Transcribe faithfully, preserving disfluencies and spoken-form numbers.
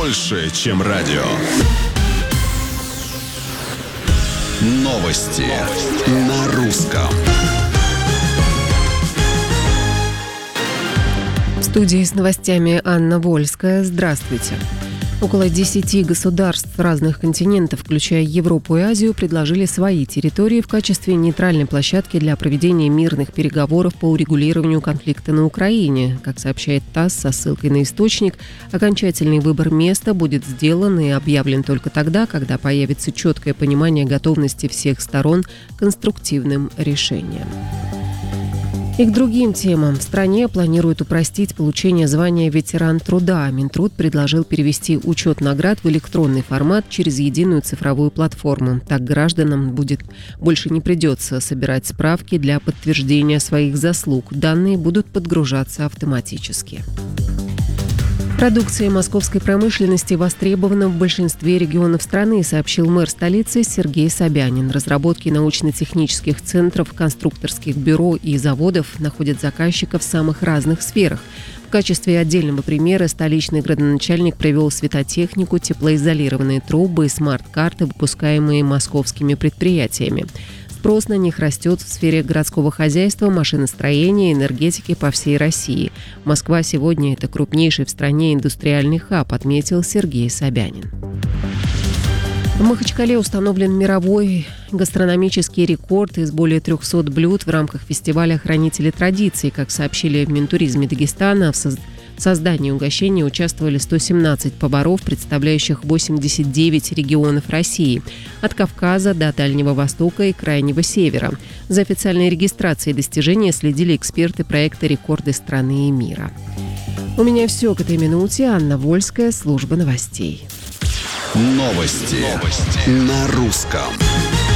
больше, чем радио. Новости на русском. В студии с новостями Анна Вольская. Здравствуйте. Около десяти государств разных континентов, включая Европу и Азию, предложили свои территории в качестве нейтральной площадки для проведения мирных переговоров по урегулированию конфликта на Украине. Как сообщает ТАСС со ссылкой на источник, окончательный выбор места будет сделан и объявлен только тогда, когда появится четкое понимание готовности всех сторон к конструктивным решениям. И к другим темам. В стране планируют упростить получение звания «Ветеран труда». Минтруд предложил перевести учет наград в электронный формат через единую цифровую платформу. Так гражданам будет больше не придется собирать справки для подтверждения своих заслуг. Данные будут подгружаться автоматически. Продукция московской промышленности востребована в большинстве регионов страны, сообщил мэр столицы Сергей Собянин. Разработки научно-технических центров, конструкторских бюро и заводов находят заказчиков в самых разных сферах. В качестве отдельного примера столичный градоначальник привел светотехнику, теплоизолированные трубы и смарт-карты, выпускаемые московскими предприятиями. Спрос на них растет в сфере городского хозяйства, машиностроения и энергетики по всей России. Москва сегодня – это крупнейший в стране индустриальный хаб, отметил Сергей Собянин. В Махачкале установлен мировой гастрономический рекорд из более трехсот блюд в рамках фестиваля «Хранители традиций». Как сообщили в Минтуризме Дагестана, в создании угощения участвовали сто семнадцать поваров, представляющих восемьдесят девять регионов России, от Кавказа до Дальнего Востока и Крайнего Севера. За официальной регистрацией достижения следили эксперты проекта «Рекорды страны и мира». У меня все к этой минуте. Анна Вольская, служба новостей. Новости, Новости. На русском.